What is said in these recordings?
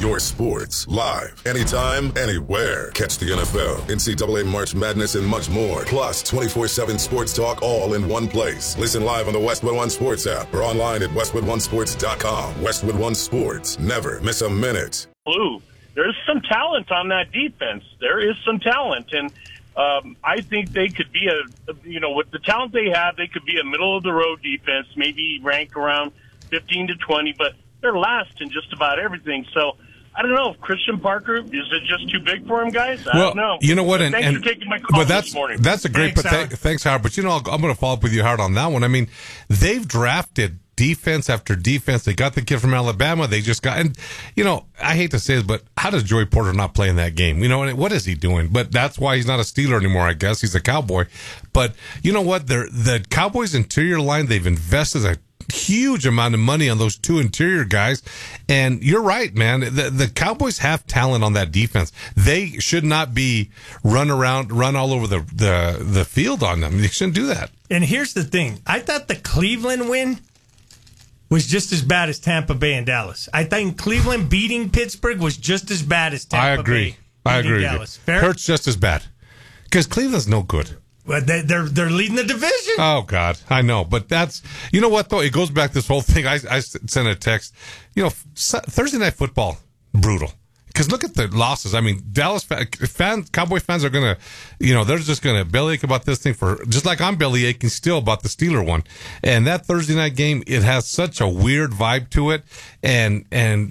your sports, live, anytime, anywhere. Catch the NFL, NCAA March Madness, and much more. Plus, 24/7 sports talk all in one place. Listen live on the Westwood One Sports app or online at westwoodonesports.com. Westwood One Sports. Never miss a minute. Blue. There's some talent on that defense. There is some talent, and I think they could be with the talent they have, they could be a middle-of-the-road defense, maybe rank around 15 to 20, but they're last in just about everything. So I don't know if Christian Parker, is it just too big for him, guys? I don't know. You know what? Thanks for taking my call this morning. That's a great. Thanks, Howard. But I'm going to follow up with you, Howard, on that one. I mean, they've drafted defense after defense. They got the kid from Alabama. They just got, and I hate to say this, but how does Joey Porter not play in that game? What is he doing? But that's why he's not a Steeler anymore, I guess. He's a Cowboy. But you know what? The Cowboys interior line, they've invested a huge amount of money on those two interior guys. And you're right, man. The Cowboys have talent on that defense. They should not be run all over the field on them. They shouldn't do that. And here's the thing. I thought the Cleveland win was just as bad as Tampa Bay and Dallas. I think Cleveland beating Pittsburgh was just as bad as Tampa Bay. I agree. Dallas. Fair? Hurts just as bad because Cleveland's no good. Well, they're leading the division. Oh God, I know, but that's what though. It goes back to this whole thing. I sent a text. Thursday night football brutal. Because look at the losses. I mean, Dallas fans, Cowboy fans are going to, they're just going to bellyache about this thing just like I'm bellyaching still about the Steeler one. And that Thursday night game, it has such a weird vibe to it. And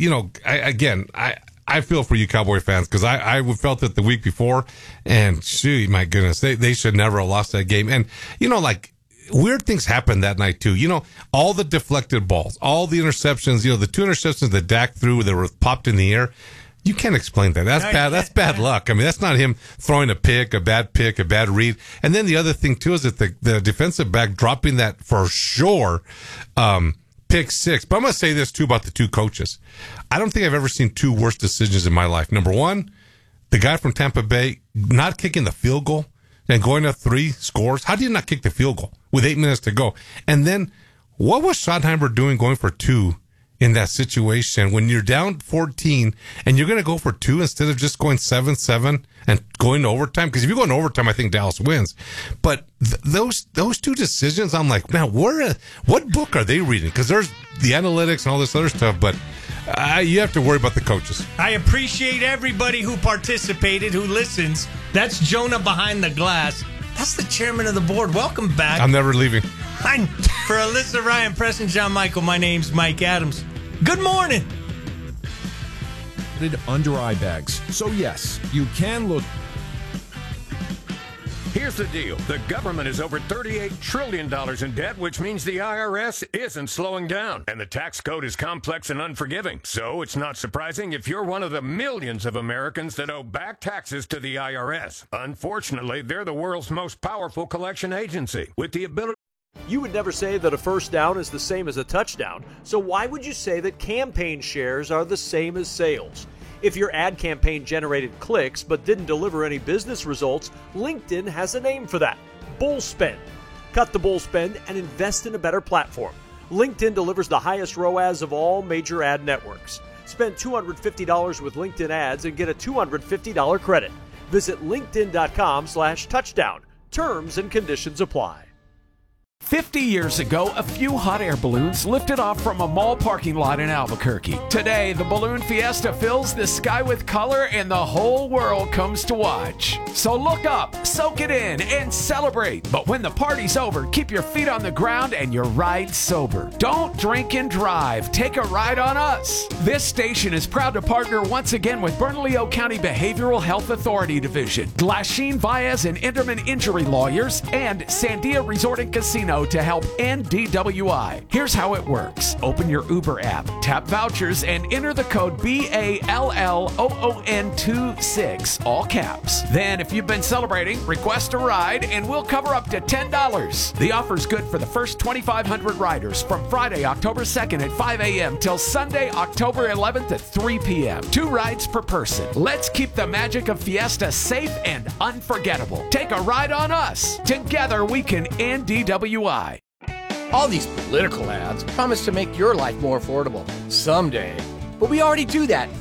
I feel for you Cowboy fans because I felt it the week before. And shoot, my goodness, they should never have lost that game. And, weird things happened that night too. All the deflected balls, all the interceptions, the two interceptions that Dak threw that were popped in the air. You can't explain that. That's bad. That's bad luck. I mean, that's not him throwing a bad read. And then the other thing too is that the defensive back dropping that for sure, pick six. But I'm going to say this too about the two coaches. I don't think I've ever seen two worse decisions in my life. Number one, the guy from Tampa Bay not kicking the field goal and going up 3 scores. How do you not kick the field goal with 8 minutes to go? And then what was Schottenheimer doing going for 2? In that situation, when you're down 14 and you're going to go for 2 instead of just going 7-7 and going to overtime, because if you go into overtime, I think Dallas wins. But those two decisions, I'm like, man, what book are they reading? Because there's the analytics and all this other stuff, but you have to worry about the coaches. I appreciate everybody who participated, who listens. That's Jonah behind the glass. That's the chairman of the board. Welcome back. I'm never leaving. For Alyssa, Ryan, Preston, John Michael, my name's Mike Adams. Good morning. Under eye bags. So yes, you can look. Here's the deal. The government is over $38 trillion in debt, which means the IRS isn't slowing down. And the tax code is complex and unforgiving. So it's not surprising if you're one of the millions of Americans that owe back taxes to the IRS. Unfortunately, they're the world's most powerful collection agency with the ability. You would never say that a first down is the same as a touchdown, so why would you say that campaign shares are the same as sales? If your ad campaign generated clicks but didn't deliver any business results, LinkedIn has a name for that: bull spend. Cut the bull spend and invest in a better platform. LinkedIn delivers the highest ROAS of all major ad networks. Spend $250 with LinkedIn ads and get a $250 credit. Visit linkedin.com/touchdown. Terms and conditions apply. 50 years ago, a few hot air balloons lifted off from a mall parking lot in Albuquerque. Today, the Balloon Fiesta fills the sky with color and the whole world comes to watch. So look up, soak it in, and celebrate. But when the party's over, keep your feet on the ground and your ride sober. Don't drink and drive. Take a ride on us. This station is proud to partner once again with Bernalillo County Behavioral Health Authority Division, Glasheen, Baez, and Enderman Injury Lawyers, and Sandia Resort and Casino to help end DWI. Here's how it works. Open your Uber app, tap vouchers, and enter the code BALLOON26, all caps. Then, if you've been celebrating, request a ride, and we'll cover up to $10. The offer's good for the first 2,500 riders from Friday, October 2nd at 5 a.m. till Sunday, October 11th at 3 p.m. 2 rides per person. Let's keep the magic of Fiesta safe and unforgettable. Take a ride on us. Together, we can end DWI. All these political ads promise to make your life more affordable someday. But we already do that